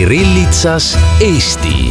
Kirillitsas Eesti.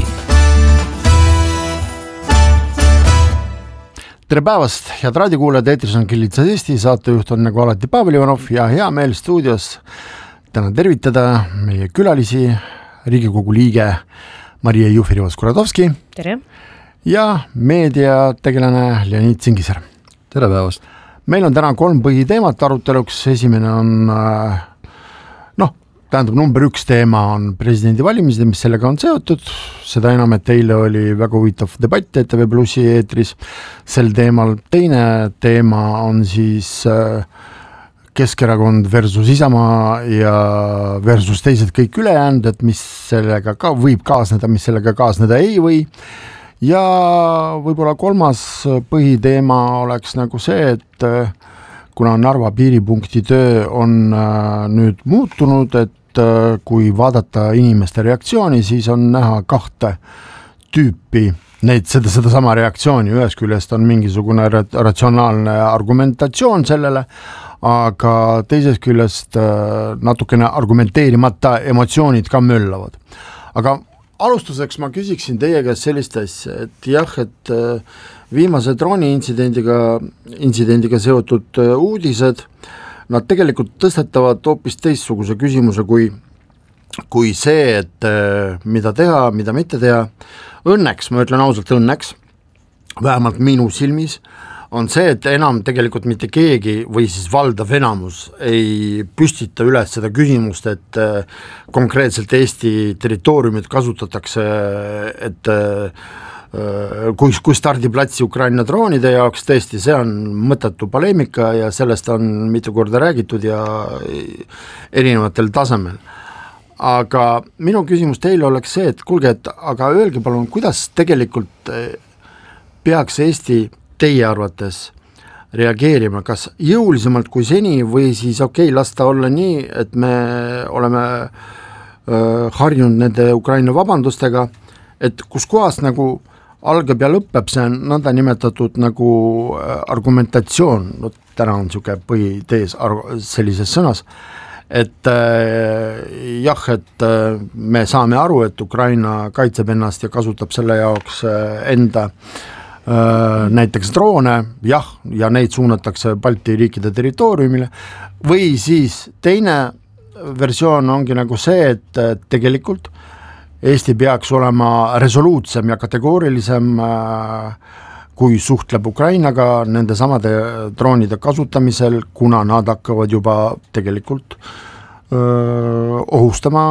Tere päevast, head raadiokuulajad, eetris on Kirillitsas Eesti, saatejuht on nagu alati Pavel Ivanov ja hea meel stuudios täna tervitada meie külalisi, Riigikogu liige Maria Jufereva-Skuradovski. Tere. Ja meediategelane Leonid Zingiser. Tere päevast. Meil on täna 3 põhiteemat aruteluks. Esimene on, tähendab number 1 teema on presidendivalimised, mis sellega on seotud. Seda enam, et eile oli väga huvitav debatt ETV Plussi eetris sel teemal. Teine teema on siis Keskerakond versus Isamaa ja versus teised kõik ülejäänud, et mis sellega ka võib kaasneda, mis sellega kaasneda ei või. Ja võib-olla 3. põhiteema oleks nagu see, et kuna Narva piiripunkti töö on nüüd muutunud, et kui vaadata inimeste reaktsiooni, siis on näha 2 tüüpi seda sama reaktsiooni. Ühest küljest on mingisugune ratsionaalne argumentatsioon sellele, aga teisest küljest natukene argumenteerimata emotsioonid ka möllavad. Aga alustuseks ma küsiksin teie käest sellist asja, et jah, et viimase drooni intsidendiga seotud uudised, nad tegelikult tõstetavad hoopis teistsuguse küsimuse kui see, et mida teha, mida mitte teha. Õnneks, ma ütlen ausalt õnneks, vähemalt minu silmis, on see, et enam tegelikult mitte keegi või siis valdav enamus ei püstita üles seda küsimust, et konkreetselt Eesti territooriumit kasutatakse, et kui stardiplatsi Ukraina droonide jaoks, tõesti, see on mõttetu poleemika ja sellest on mitu korda räägitud ja erinevatel tasemel. Aga minu küsimus teile oleks see, et kuulge, aga öelge palun, kuidas tegelikult peaks Eesti teie arvates reageerima, kas jõulisemalt kui seni või siis lasta olla nii, et me oleme harjunud nende Ukraina vabandustega, et kus kohast nagu algab ja lõpeb see nõnda nimetatud nagu argumentatsioon, täna on niisugune põhitees sellises sõnas, et et me saame aru, et Ukraina kaitseb ennast ja kasutab selle jaoks enda näiteks droone, ja neid suunatakse Balti riikide territooriumile, või siis teine versioon ongi nagu see, et tegelikult Eesti peaks olema resoluutsem ja kategoorilisem, kui suhtleb Ukrainaga nende samade droonide kasutamisel, kuna nad hakkavad juba tegelikult ohustama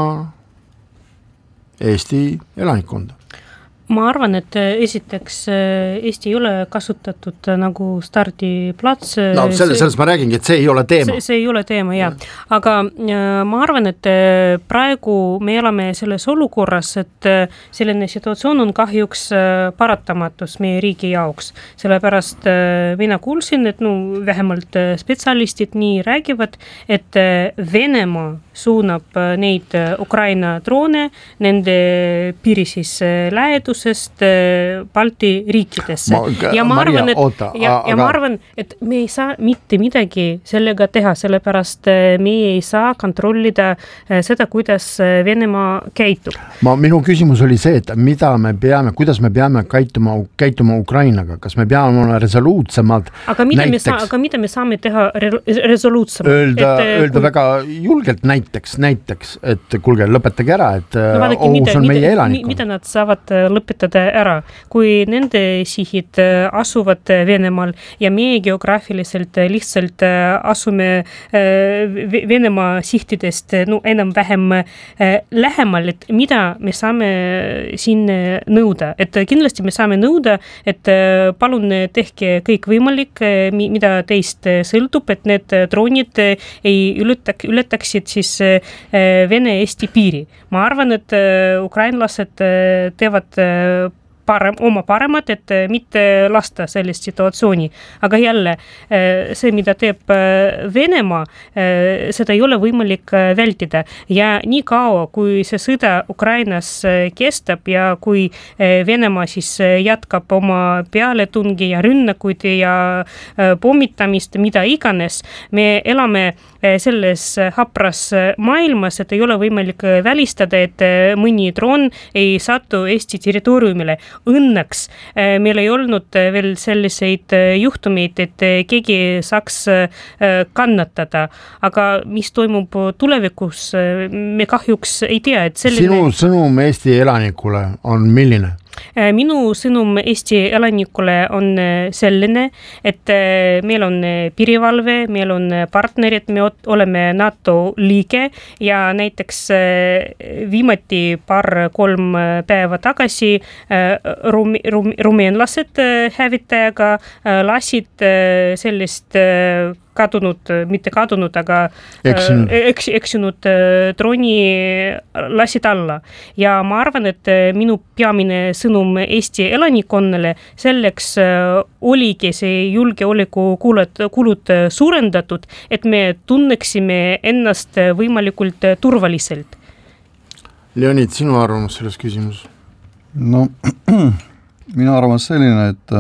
Eesti elanikkonda. Ma arvan, et esiteks Eesti ei ole kasutatud nagu stardiplats. No selles ma räägingi, et see ei ole teema. See ei ole teema, jah. Aga ma arvan, et praegu me elame selles olukorras, et selline situatsioon on kahjuks paratamatus meie riigi jaoks. Sellepärast mina kuulsin, et vähemalt spetsialistid nii räägivad, et Venemaa suunab neid Ukraina droone nende piiri siis lähedusest Balti riikidesse. Ma arvan, et me ei saa mitte midagi sellega teha, sellepärast me ei saa kontrollida seda, kuidas Venemaa käitub. Minu küsimus oli see, et kuidas me peame käituma Ukrainaga, kas me peame olema resoluutsemad? Aga mida me saame teha resoluutsemad? Öelda väga julgelt näiteks, et kuulge, lõpetage ära, et ohus on meie elanikkond. Mida nad saavad lõpetada ära, kui nende sihid asuvad Venemaal ja meie geograafiliselt lihtsalt asume Venemaa sihtidest enam-vähem lähemal, et mida me saame siin nõuda. Et kindlasti me saame nõuda, et palun tehke kõik võimalik, mida teist sõltub, et need droonid ei ületaksid siis Vene-Eesti piiri. Ma arvan, et ukrainlased teevad oma paremat, et mitte lasta sellist situatsiooni. Aga jälle, see, mida teeb Venemaa, seda ei ole võimalik vältida. Ja nii kaua, kui see sõda Ukrainas kestab ja kui Venemaa siis jätkab oma pealetungi ja rünnakuid ja pommitamist, mida iganes, me elame selles hapras maailmas, et ei ole võimalik välistada, et mõni droon ei satu Eesti territooriumile. Õnneks meil ei olnud veel selliseid juhtumeid, et keegi saaks kannatada. Aga mis toimub tulevikus, me kahjuks ei tea. Et Sinu sõnum Eesti elanikule on milline? Minu sõnum Eesti elanikule on selline, et meil on piirivalve, meil on partnerid, me oleme NATO liige ja näiteks viimati 2-3 päeva tagasi rumeenlased hävitajaga lasid sellist mitte kadunud, aga eksinud drooni lasid alla. Ja ma arvan, et minu peamine sõnum Eesti elanikkonnale selleks oligi see julgeolekukulud suurendatud, et me tunneksime ennast võimalikult turvaliselt. Leonid, sinu arvamus selles küsimus? No, minu arvamus selline, et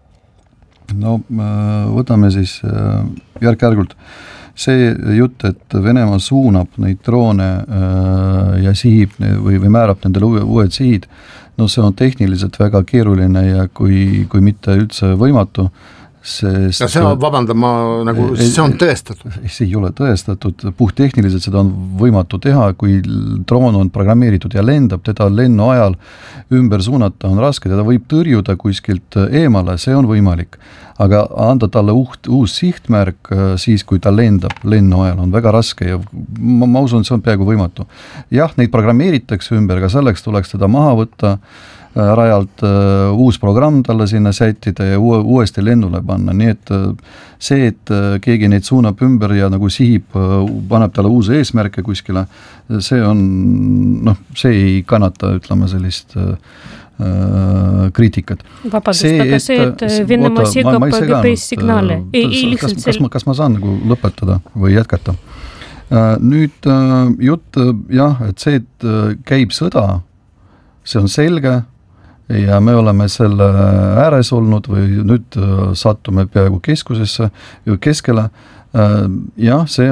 võtame siis järk-järgult. See jutt, et Venemaa suunab neid droone ja sihib või määrab nendele uued sihid, see on tehniliselt väga keeruline ja kui mitte üldse võimatu, sest ja see on tõestatud. See ei ole tõestatud, puhttehniliselt seda on võimatu teha, kui droon on programmeeritud ja lendab, teda lennu ajal ümber suunata on raske, teda võib tõrjuda kuskilt eemale, see on võimalik. Aga anda talle uus sihtmärk siis, kui ta lendab lennu ajal, on väga raske ja ma usun, see on peaaegu võimatu. Jah, neid programmeeritakse ümber, aga selleks tuleks teda maha võtta, rajalt uus programm talle sinna sättida ja uuesti lennule panna, nii et see, et keegi neid suunab ümber ja nagu sihib, paneb talle uus eesmärke kuskile, see on, see ei kannata, ütleme, sellist kriitikat. Vabandust, aga see, et Venemaa segab GPS-signaale. Kas ma saan nagu lõpetada või jätkata? Nüüd jutt, jah, et see, et käib sõda, see on selge ja me oleme selle ääres olnud või nüüd sattume peaaegu keskele. Jah, see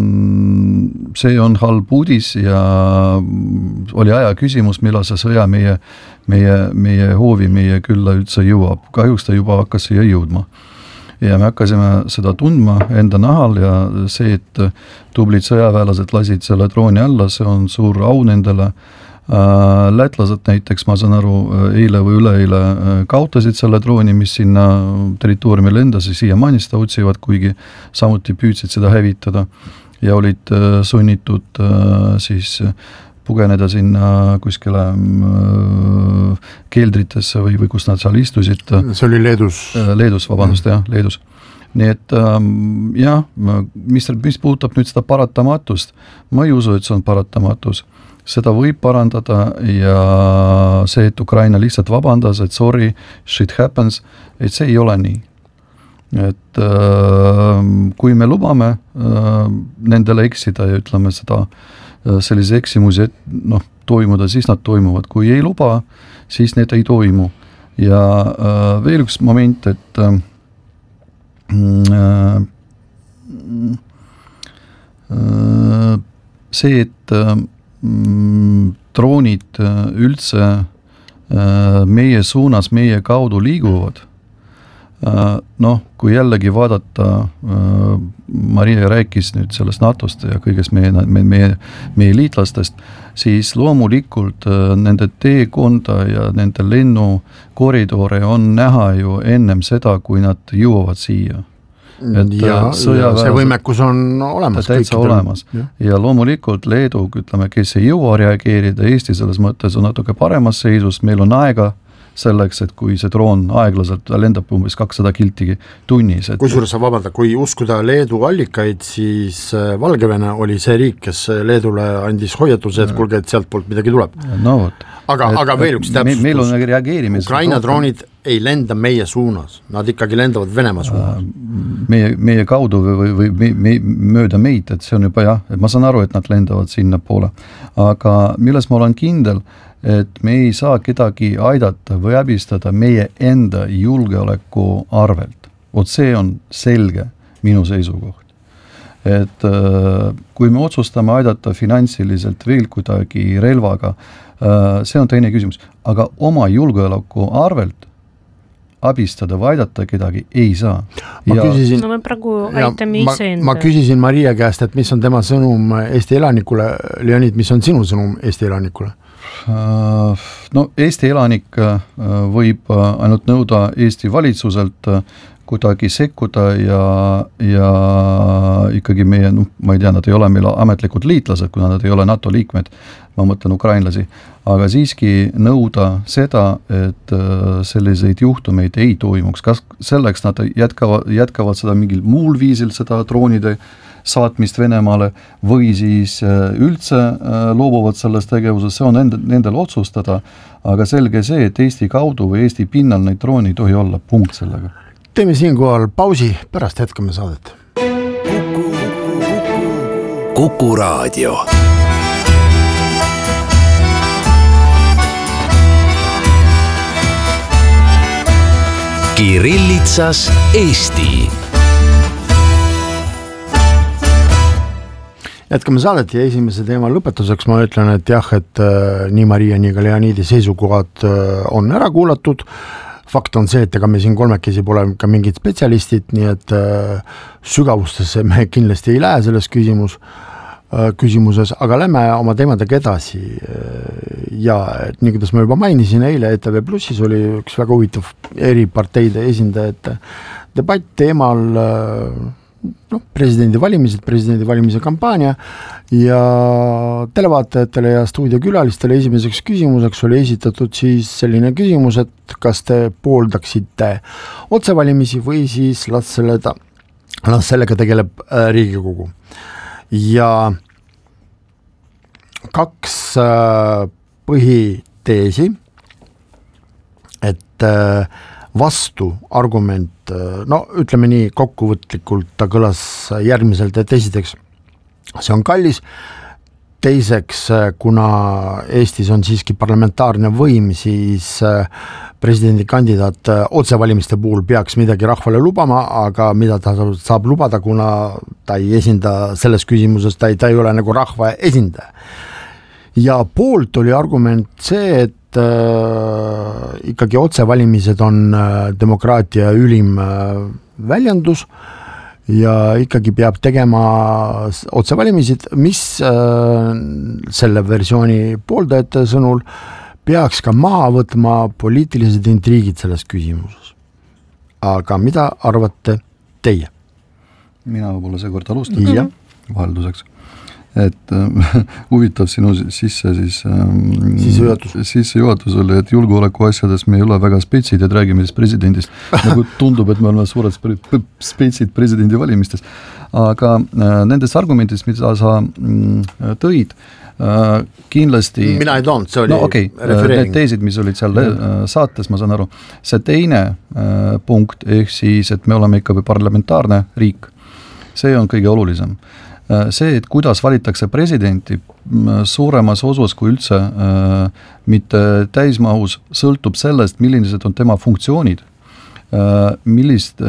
on halb uudis ja oli aja küsimus, millal see sõja meie hoovi, meie külla üldse jõuab. Kahjuks ta juba hakkas siia jõudma. Ja me hakkasime seda tundma enda nahal ja see, et tublid sõjaväelased lasid selle drooni alla, see on suur au nendele. Lätlased näiteks, ma saan aru, eile või üleeile kaotasid selle drooni, mis sinna territooriumi lendas ja siiamaani seda otsivad, kuigi samuti püüdsid seda hävitada ja olid sunnitud siis pugeneda sinna kuskile keldritesse või kus nad seal istusid. See oli Leedus. Vabandust, jah, Leedus. Nii et jah, mis puudutab nüüd seda paratamatust, ma ei usu, et see on paratamatus. Seda võib parandada ja see, et Ukraina lihtsalt vabandas, et sorry, shit happens, et see ei ole nii. Et kui me lubame nendele eksida ja ütleme seda sellise eksimusi toimuda, siis nad toimuvad. Kui ei luba, siis need ei toimu. Ja veel üks moment, et see, et droonid üldse meie suunas, meie kaudu liiguvad. Kui jällegi vaadata, Maria rääkis nüüd sellest NATOst ja kõigest meie liitlastest, siis loomulikult nende teekonda ja nende lennukoridore on näha ju ennem seda, kui nad jõuavad siia. Ja see võimekus on olemas. Täitsa olemas. Ja loomulikult Leedu, ütleme, kes ei jõua reageerida, Eesti selles mõttes on natuke paremas seisus, meil on aega selleks, et kui see droon aeglaselt lendab umbes 200 kiltigi tunnis. Kusjuures sa vabanda, kui uskuda Leedu allikaid, siis Valgevene oli see riik, kes Leedule andis hoiatuse, et kuulge, et sealt poolt midagi tuleb. No vot. aga veel üks täpsustus. Meil on reageerimise. Ukraina droonid ei lenda meie suunas, nad ikkagi lendavad Venemaa suunas. Meie kaudu või mööda meid, et see on juba jah, et ma saan aru, et nad lendavad sinna poole. Aga milles ma olen kindel, et me ei saa kedagi aidata või abistada meie enda julgeoleku arvelt. See on selge minu seisukoht. Et kui me otsustame aidata finantsiliselt veel kuidagi relvaga, see on teine küsimus, aga oma julgeoleku arvelt abistada või aidata kedagi ei saa. Me praegu aitame iseenda. Ma küsisin Maria käest, et mis on tema sõnum Eesti elanikule. Leonid, mis on sinu sõnum Eesti elanikule? No Eesti elanik võib ainult nõuda Eesti valitsuselt kuidagi sekkuda ja ikkagi meie, ma ei tea, nad ei ole meil ametlikud liitlased, kuna nad ei ole NATO liikmed, ma mõtlen ukrainlasi, aga siiski nõuda seda, et selliseid juhtumeid ei toimuks. Kas selleks nad jätkavad seda mingil muul viisil, seda droonide saatmist Venemaale või siis üldse loobuvad sellest tegevusest, see on nendel otsustada, aga selge see, et Eesti kaudu või Eesti pinnal neid droone ei tohi olla, punkt sellega. Teeme siinkohal pausi, pärast jätkame saadet. Kuku Raadio. Kirillitsas Eesti. Jätkame saadet ja esimese teema lõpetuseks ma ütlen, et jah, et nii Maria, nii ka Leonidi seisukohad on ära kuulatud. Fakt on see, et ega me siin kolmekesi pole ka mingid spetsialistid, nii et sügavustesse me kindlasti ei lähe selles küsimuses, aga lähme oma teemadega edasi. Ja et nii kuidas ma juba mainisin, eile ETV Plussis oli üks väga huvitav eri parteide esindajate debatt teemal presidendi valimise kampaania ja televaatajatele ja stuudiokülalistele esimeseks küsimuseks oli esitatud siis selline küsimus, et kas te pooldaksite otsevalimisi või siis las sellega tegeleb Riigikogu. Ja kaks põhiteesi, et vastu argument, ütleme nii kokkuvõtlikult, ta kõlas järgmiselt, et esiteks see on kallis, teiseks, kuna Eestis on siiski parlamentaarne võim, siis presidendikandidaat otsevalimiste puhul peaks midagi rahvale lubama, aga mida ta saab lubada, kuna ta ei esinda selles küsimuses, ta ei ole nagu rahva esindaja. Ja poolt oli argument see, et ikkagi otsevalimised on demokraatia ülim väljendus ja ikkagi peab tegema otsevalimised, mis selle versiooni pooldajate sõnul peaks ka maha võtma poliitilised intriigid selles küsimuses. Aga mida arvate teie? Mina võib-olla seekord alustan vahelduseks. Et huvitav sinu sissejuhatus oli, et julgeoleku asjades me ei ole väga spetsid, et räägime siis presidendist. Nagu tundub, et me oleme suured spetsid presidendi valimistes. Aga nendes argumentides, mida sa tõid, kindlasti... Mina ei toonud, see oli refereering. Need teesid, mis olid seal saates, ma saan aru. See teine punkt, ehk siis, et me oleme ikka parlamentaarne riik, see on kõige olulisem. See, et kuidas valitakse presidenti suuremas osas kui üldse mitte täismahus, sõltub sellest, millised on tema funktsioonid, millist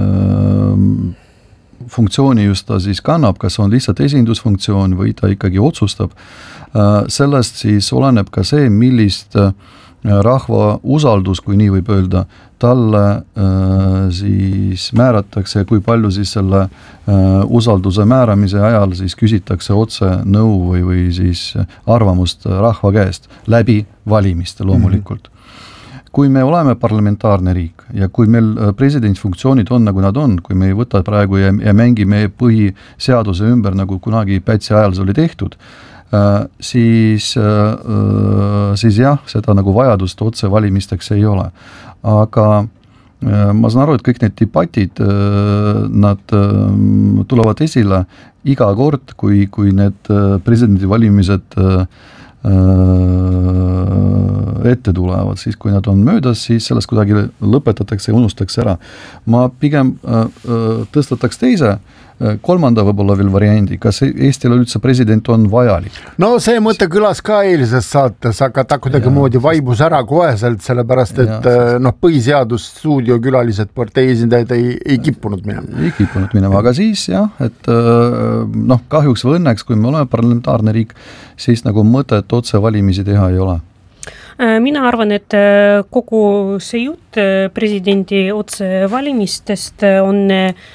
funktsiooni just ta siis kannab, kas on lihtsalt esindusfunktsioon või ta ikkagi otsustab. Sellest siis oleneb ka see, millist rahva usaldus, kui nii võib öelda, talle siis määratakse ja kui palju siis selle usalduse määramise ajal siis küsitakse otse nõu või siis arvamust rahva käest läbi valimiste loomulikult. Kui me oleme parlamentaarne riik ja kui meil presidentfunktsioonid on, nagu nad on, kui me ei võta praegu ja mängime põhiseaduse ümber, nagu kunagi Pätsi ajal see oli tehtud, siis jah, seda nagu vajadust otse valimisteks ei ole. Aga ma saan aru, et kõik need debatid, nad tulevad esile iga kord, kui need presidendi valimised ette tulevad, siis kui nad on möödas, siis sellest kuidagi lõpetatakse ja unustatakse ära. Ma pigem tõstataks teise, kolmanda võib-olla veel variandi, kas Eestil üldse president on vajalik? No see mõte kõlas ka eilises saates, aga ta kuidagi moodi vaibus ära koheselt, sellepärast et põhiseadus stuudiokülalised partei esindajad ei kippunud minema. Ei kippunud minema, aga siis jah, et kahjuks või õnneks, kui me oleme parlamentaarne riik, siis nagu mõtet otse valimisi teha ei ole. Mina arvan, et kogu see jutt presidendi otse valimistest on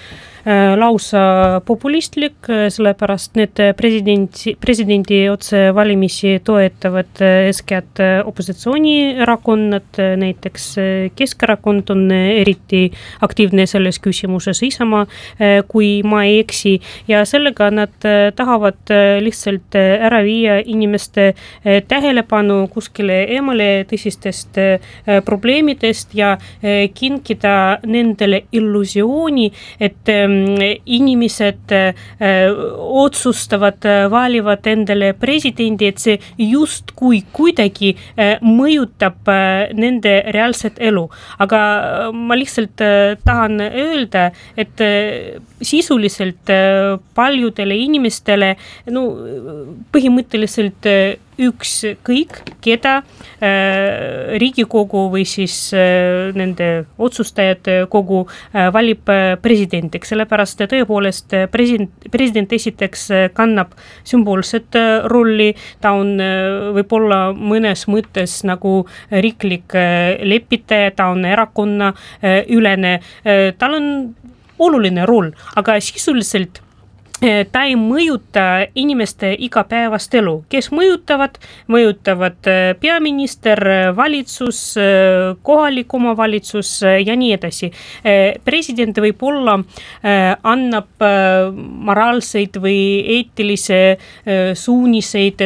lausa populistlik, sellepärast need presidendi otse valimisi toetavad eeskätt opositsioonierakonnad, näiteks Keskerakond on eriti aktiivne selles küsimuses, Isamaa, kui ma ei eksi, ja sellega nad tahavad lihtsalt ära viia inimeste tähelepanu kuskile eemale tõsistest probleemidest ja kinkida nendele illusiooni, et inimesed otsustavad, valivad endale presidendi, et see justkui kuidagi mõjutab nende reaalset elu. Aga ma lihtsalt tahan öelda, et sisuliselt paljudele inimestele põhimõtteliselt ükskõik keda Riigikogu või siis nende otsustajate kogu valib presidendiks, sellepärast tõepoolest president esiteks kannab sümboolset rolli, ta on võib-olla mõnes mõttes nagu riiklik lepitaja, ta on erakonna ülene, tal on oluline roll, aga sisuliselt ta ei mõjuta inimeste igapäevast elu. Kes mõjutavad peaminister, valitsus, kohalik omavalitsus ja nii edasi. President võib-olla annab moraalseid või eetilise suuniseid,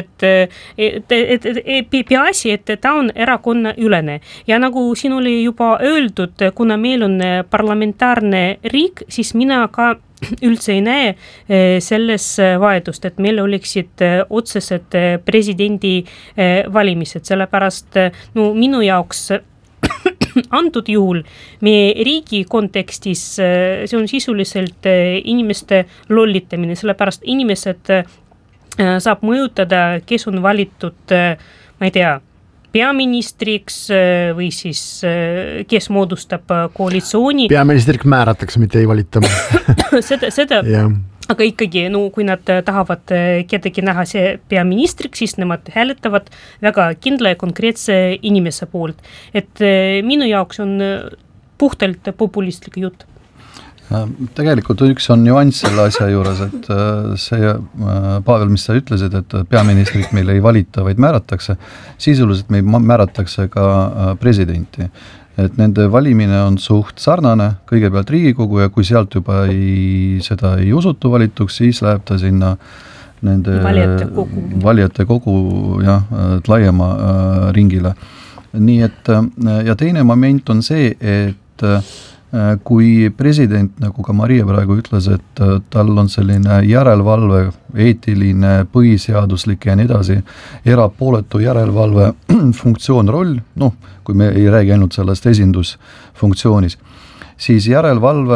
et peaasi, et ta on erakonna ülene. Ja nagu siin oli juba öeldud, kuna meil on parlamentaarne riik, siis mina ka üldse ei näe selles vajadust, et meil oleksid otsesed presidendi valimised, sellepärast minu jaoks antud juhul meie riigi kontekstis see on sisuliselt inimeste lollitamine, sellepärast inimesed saab mõjutada, kes on valitud, ma ei tea, peaministriks või siis kes moodustab koalitsiooni. Peaministriks määratakse, mitte ei valita. seda aga ikkagi, kui nad tahavad kedagi näha see peaministriks, siis nemad hääletavad väga kindla ja konkreetse inimese poolt. Et minu jaoks on puhtalt populistlik jutt. Tegelikult üks on nüanss selle asja juures, et see, Pavel, mis sa ütlesid, et peaministrit meil ei valita, vaid määratakse, sisuliselt meil määratakse ka presidenti. Et nende valimine on suht sarnane, kõigepealt Riigikogu ja kui sealt juba seda ei usutu valituks, siis läheb ta sinna nende valijate kogu laiema ringile. Nii et, ja teine moment on see, et kui president, nagu ka Maria praegu ütles, et tal on selline järelevalve, eetiline, põhiseaduslik ja nii edasi, erapooletu järelevalve funktsioon, roll, kui me ei räägi ainult sellest esindusfunktsioonis, siis järelevalve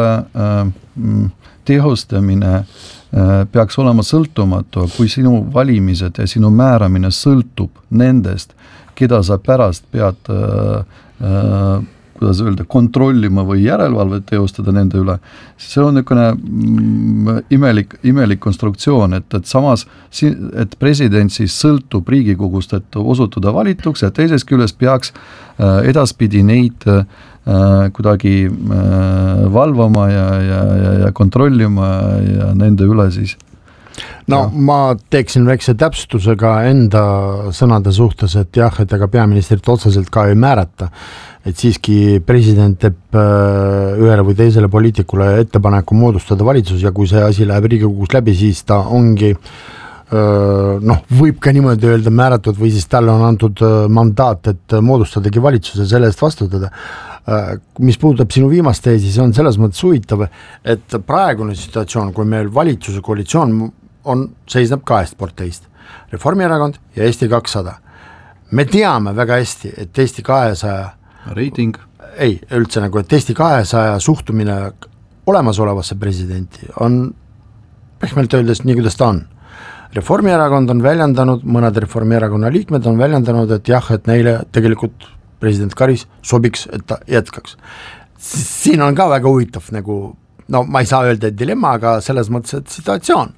teostamine peaks olema sõltumatu, kui sinu valimised ja sinu määramine sõltub nendest, keda sa pärast pead kuidas öelda, kontrollima või järelevalvet teostada nende üle, see on niisugune imelik konstruktsioon, et samas, et president siis sõltub Riigikogust, et osutuda valituks ja teisest küljest peaks edaspidi neid kuidagi valvama ja kontrollima ja nende üle siis. Ma teeksin väikse täpsustusega enda sõnade suhtes, et jah, et ega peaministrit otseselt ka ei määrata, et siiski president teeb ühele või teisele poliitikule ettepaneku moodustada valitsus ja kui see asi läheb Riigikogus läbi, siis ta ongi võib ka niimoodi öelda määratud või siis talle on antud mandaat, et moodustadagi valitsuse selle eest vastutada. Mis puudutab sinu viimast teesi, see on selles mõttes huvitav, et praegune situatsioon, kui meil valitsuse koalitsioon seisneb kahest parteist, Reformierakond ja Eesti 200. me teame väga hästi, et Eesti 200 reiting. Ei, üldse nagu, et Eesti 200 suhtumine olemasolevasse presidenti on pehmelt öeldes nii, kuidas ta on. Reformierakond on väljendanud, mõned Reformierakonna liikmed on väljendanud, et jah, et neile tegelikult president Karis sobiks, et ta jätkaks. Siin on ka väga huvitav nagu, no ma ei saa öelda dilemma, aga selles mõttes, et situatsioon.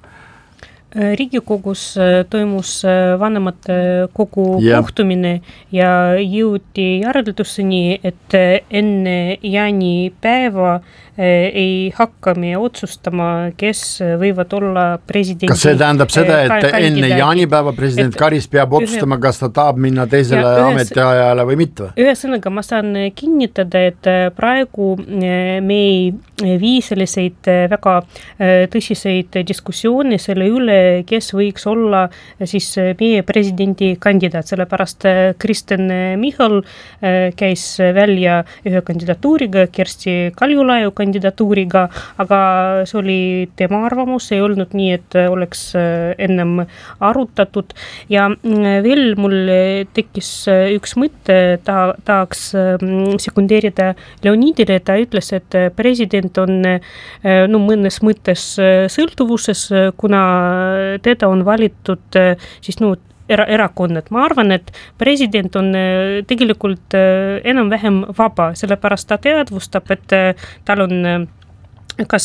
Riigikogus toimus vanemate kogu kohtumine ja jõuti järelduseni, et enne jaanipäeva ei hakka me otsustama, kes võivad olla presidendi. Kas see tähendab seda, et enne jaanipäeva president Karis peab otsustama, kas ta tahab minna teisele ametiajale või mitte? Ühesõnaga, ma saan kinnitada, et praegu me ei vii selliseid väga tõsiseid diskussioone selle üle, kes võiks olla siis meie presidendi kandidaat, sellepärast Kristen Michal käis välja ühe kandidatuuriga, Kersti Kaljulaiu kandidatuuriga, aga see oli tema arvamus, ei olnud nii, et oleks ennem arutatud ja veel mul tekkis üks mõte, tahaks sekundeerida Leonidile, ta ütles, et president on mõnes mõttes sõltuvuses, kuna teda on valitud siis erakonnad. Ma arvan, et president on tegelikult enam-vähem vaba, sellepärast ta teadvustab, et tal on kas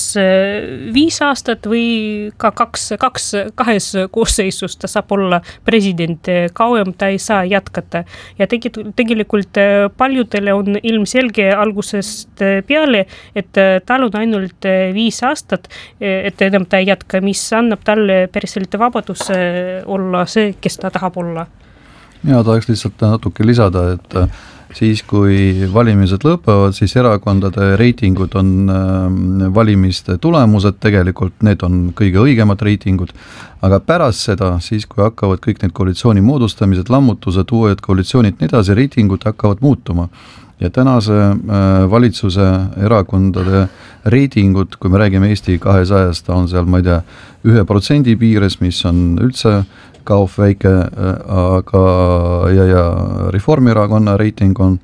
5 aastat või ka kahes koosseisus ta saab olla president, kauem ta ei saa jätkata. Ja tegelikult paljudele on ilmselge algusest peale, et tal on ainult 5 aastat, et enam ta ei jätka, mis annab talle päriselt vabaduse olla see, kes ta tahab olla. Ja tahaks lihtsalt natuke lisada, et siis kui valimised lõpevad, siis erakondade reitingud on valimiste tulemused, tegelikult need on kõige õigemad reitingud, aga pärast seda, siis kui hakkavad kõik need koalitsiooni moodustamised, lammutused, uued koalitsioonid, nii edasi, reitingud hakkavad muutuma. Ja tänase valitsuse erakondade reitingud, kui me räägime Eesti 200-st, on seal, ma ei tea, 1% piires, mis on üldse kaof väike, aga ja Reformierakonna reiting on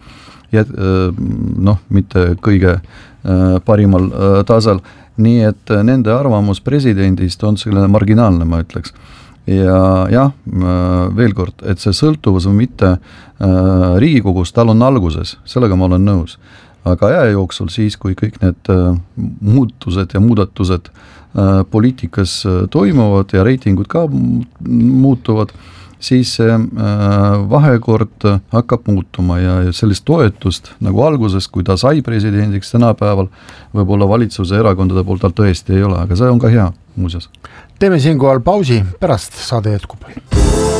mitte kõige parimal tasal, nii et nende arvamus presidendist on selline marginaalne, ma ütleks. Ja jah, veel kord, et see sõltuvus on mitte Riigikogus, tal on alguses, sellega ma olen nõus. Aga aja jooksul siis, kui kõik need muutused ja muudatused poliitikas toimuvad ja reitingud ka muutuvad, siis see vahekord hakkab muutuma ja sellist toetust nagu alguses, kui ta sai presidendiks tänapäeval, võib-olla valitsuse erakondade poolt tal tõesti ei ole, aga see on ka hea muuseas. Teeme siinkohal pausi, pärast saade jätkub.